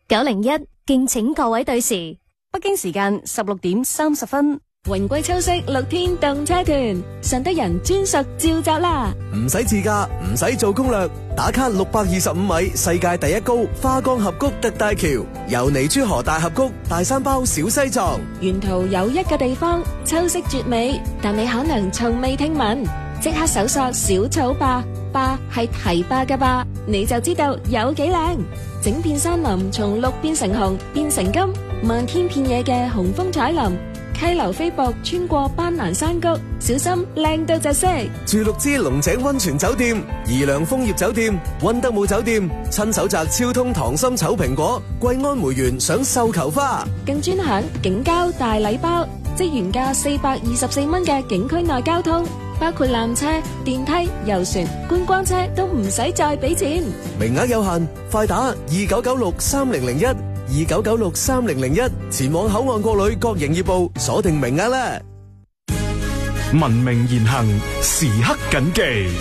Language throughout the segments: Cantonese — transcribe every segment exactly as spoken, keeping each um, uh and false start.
九零一，敬請各位對時。 北京時間十六點三十分。 榮貴秋色六天動車團，順德人專屬召集啦！ 唔使自駕，唔使做攻略，打卡六百二十五米世界第一高花崗峽谷特大橋，由泥珠河大峽谷、大山包小西藏。 沿途有一個地方秋色絕美，但你可能從未聽聞，即刻搜索小草壩，壩係堤壩嘅壩，你就知道有幾靚。整片山林從綠變成紅，變成金，漫天遍野嘅紅楓彩林。溪流飛瀑穿過斑蘭山谷，小心靚到窒息。 住六支龍井溫泉酒店、怡良楓葉酒店、溫德姆酒店，親手摘超通糖心丑蘋果、桂安梅園賞繡球花， 更專享景交大禮包，即原價四百二十四蚊嘅景區內交通，包括纜車、電梯、遊船、觀光車都唔使再俾錢。 名額有限，快打二九九六三零零一。二九九六三零零一，前往口岸國旅各營業部鎖定名額啦。 文明言行，時刻謹記。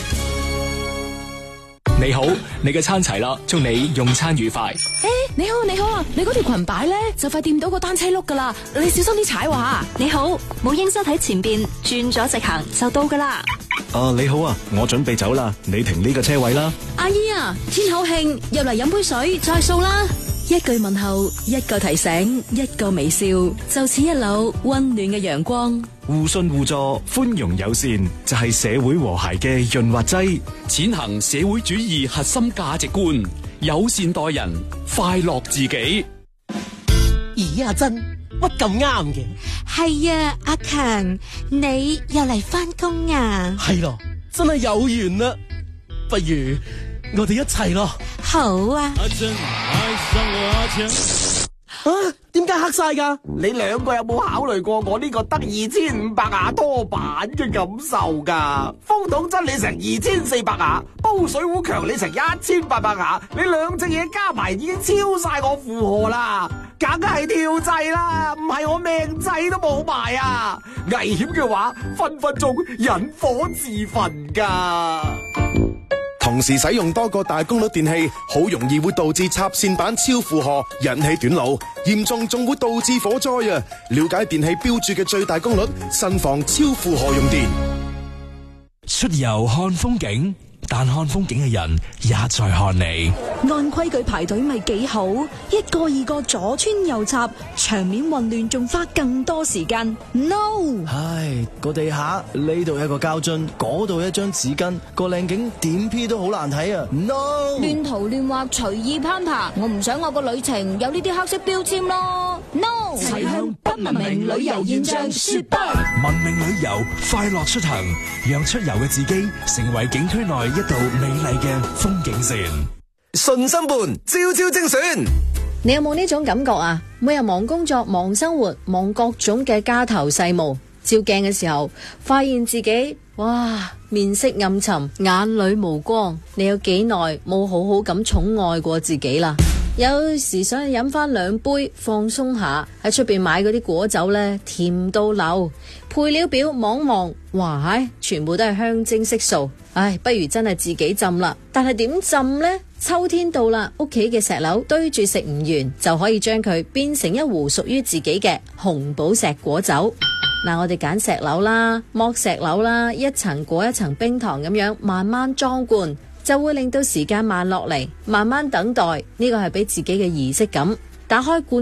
你好，你嘅餐齊啦，祝你用餐愉快。 誒，你好你好啊，你嗰條裙擺咧就快掂到個單車轆噶啦，你小心啲踩話。 你好，母嬰室喺前邊，轉咗直行就到噶啦。 啊，你好啊，我準備走啦，你停呢個車位啦。 阿姨啊，天口慶，入嚟飲杯水再數啦。一句問候，一個提醒，一個微笑，就似一縷溫暖嘅陽光。 互信互助，寬容友善，就係社會和諧嘅潤滑劑。 踐行社會主義核心價值觀，友善待人，快樂自己。 咦，阿珍，乜咁啱嘅？ 係啊，阿強，你又嚟翻工啊？ 係咯，真係有緣啦，不如我哋一齊咯。 好啊。 阿珍愛上我阿強。 啊，點解黑晒噶？你兩個有冇考慮過我呢個得二千五百瓦多板嘅感受噶？風筒真你成二千四百瓦，煲水壺強你成一千八百瓦，你兩隻嘢加埋已經超晒我負荷啦，梗係跳掣啦，唔係我命仔都冇埋啊！危險嘅話，分分鐘引火自焚噶。 同時使用多個大功率電器，好容易會導致插線板超負荷，引起短路，嚴重仲會導致火災啊！了解電器標注嘅最大功率，慎防超負荷用電。 出遊看風景，但看風景嘅人也在看你。 按規矩排隊咪幾好，一個二個左穿右插，場面混亂，仲花更多時間。No！ 唉，個地下呢度一個膠樽，嗰度一張紙巾，個靚景點 P 都好難睇啊 ！No！ 亂塗亂畫，隨意攀爬，我唔想我個旅程有呢啲黑色標籤咯。No！ 齊向不文明旅遊現象說不。 文明旅遊，快樂出行，讓出遊嘅自己成為景區內一道美麗嘅風景線。 順心伴，朝朝精選。 你有冇呢種感覺啊？每日忙工作、忙生活、忙各種嘅家頭細務，照鏡嘅時候，發現自己哇面色暗沉，眼裏無光。你有幾耐冇好好咁寵愛過自己啦？有時想飲翻兩杯放鬆下，喺出邊買嗰啲果酒呢，甜到流，配料表望望，哇唉，全部都係香精色素，唉，不如真係自己浸啦。但係點浸呢？秋天到啦，屋企嘅石榴堆住食唔完，就可以將佢變成一壺屬於自己嘅紅寶石果酒。嗱，我哋揀石榴啦，剝石榴啦，一層裹一層冰糖咁樣慢慢裝罐，就會令到時間慢落嚟，慢慢等待。呢個係俾自己嘅儀式感。打開罐